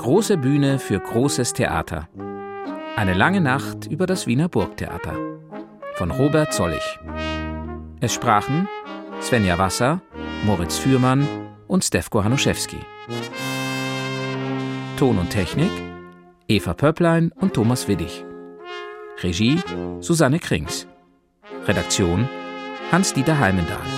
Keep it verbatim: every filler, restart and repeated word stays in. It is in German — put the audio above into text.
große Bühne für großes Theater. Eine lange Nacht über das Wiener Burgtheater. Von Robert Zollig. Es sprachen Svenja Wasser, Moritz Fürmann und Stefko Hanuszewski. Ton und Technik Eva Pöpplein und Thomas Widdig. Regie Susanne Krings. Redaktion Hans-Dieter Heimendahl.